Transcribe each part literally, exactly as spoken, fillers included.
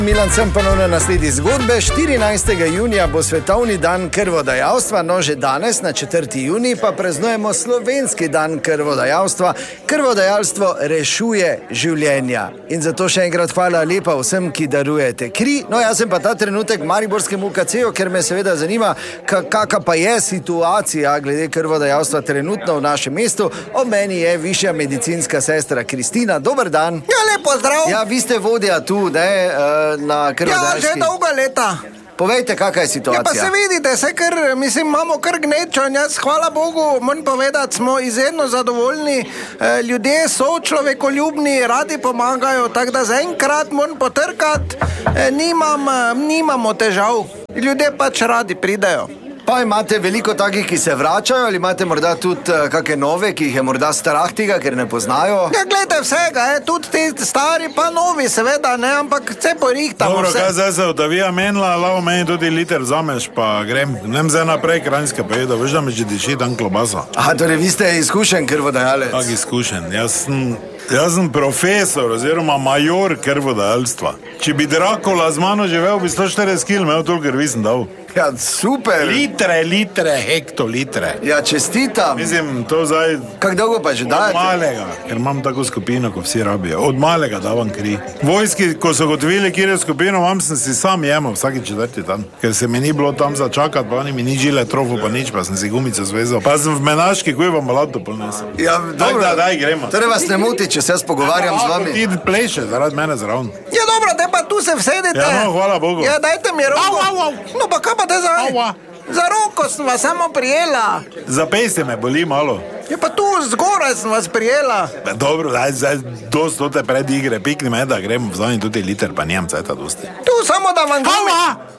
Milan, sem ponovno nasledi zgodbe. štirinajstega junija bo svetovni dan krvodajalstva, no že danes, na četrti junij, pa praznujemo slovenski dan krvodajalstva. Krvodajalstvo rešuje življenja. In zato še enkrat hvala lepa vsem, ki darujete kri. No, jaz sem pa ta trenutek v mariborskem U K C-ju, ker me seveda zanima, kakva pa je situacija glede krvodajalstva trenutno v našem mestu. Ob meni je višja medicinska sestra Kristina. Dober dan. Ja, lepo zdrav. Ja, vi ste vodja tu, ne? Na krvodajalski. Ja, že dolga leta. Povejte, kakva je situacija? Ja, pa se vidite, se kar, mislim, imamo kar gnečo in jaz, hvala Bogu, moram povedati, smo izredno zadovoljni. E, ljudje so človekoljubni, radi pomagajo, tako da zaenkrat moram potrkati, e, nimam, nimamo težav. Ljudje pač radi pridejo. Pa imate veliko takih, ki se vračajo, ali imate morda tudi uh, kakšne nove, ki jih je morda strah tega, ker ne poznajo? Ja, gledajte vsega, je, tudi ti stari, pa novi, seveda, ne, ampak vse porihtamo. Dobro, vse. Kaj zdaj se odavija menila, lao meni tudi liter vzameš, pa grem. Nem zdaj naprej Kranjske pa jedo, veš, da me že diši tam klobasa. Aha, torej vi ste izkušen krvodajalec? Tak izkušen, jaz sem... Jaz sem profesor oziroma major krvodajalstva. Če bi Drakola z mano živel, bi sto štirideset kilogramov imel, toliko krvi sem dal. Ja, super. Litre, litre, hektolitre. Ja, čestitam. Mislim, to zdaj... Kako dolgo pa že dajete? Od malega, ker imam tako skupino, ko vsi rabijo. Od malega davam kri. Vojski, ko so gotovili, kjer je skupino, imam, sem si sam jemal vsaki četrti dan. Ker se mi ni bilo tam začakati, pa oni mi ni žile trofu, pa nič, pa sem si gumico zvezal. Pa sem v menaški, ko je vam malato ponesel. Ja, dobro. Daj, daj, gremo. Torej vas ne muti, če se jaz pogovarjam z vami. Ti pleše zaradi mene zraven. Ja, dobro, te pa tu se vsedite. Ja, no, hvala Bogu. Ja, dajte mi roko. Au, au, au. No, pa kaj pa te za... Au, au. Za roko sem vas samo prijela. Za pejste me boli malo. Ja, pa tu zgoraj sem vas prijela. Be, dobro, daj, zdaj dost tote pred igre, pikni me, da gremo vzani tudi liter, pa nijem cajta dosti. Tu samo da vam gumi...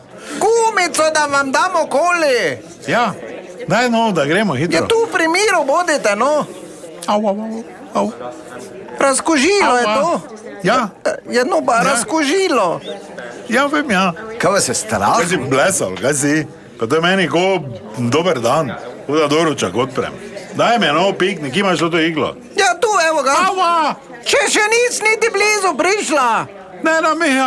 gumico, da vam damo koli. Ja, daj no, da gremo hitro. Ja, tu pri miru bodite, no. Au, au, au, au. Razkožilo Au, je to. Ja. Ja, no, pa Ja. razkožilo. Ja, vem, ja. Kaj vas je strah? Kaj si blesal, kaj si? Pa to je meni ko dober dan, huda doručak odprem. Daj me no piknik, imaš to iglo? Ja, tu, evo ga. Ava! Če še nis niti blizu prišla. Ne, na Mija.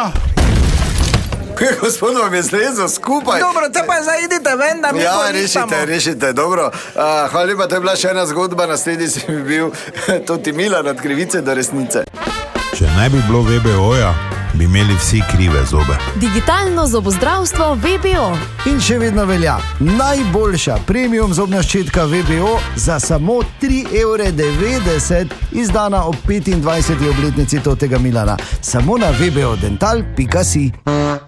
Kaj, gospod, vam je zlezel skupaj? Dobro, te pa zaidite ven, da mi Ja, porihtamo. rešite, rešite, dobro. Uh, hvala lepa, to je bila še ena zgodba, naslednji si bi bil Toti Milan od krivice do resnice. Če ne bi bilo V B O-ja, bi imeli vsi krive zobe. Digitalno zobozdravstvo V B O. In še vedno velja najboljša premium zobna ščetka V B O za samo tri evre devetdeset, izdana ob petindvajseti obletnici Totega Milana. Samo na v b o dental pika si.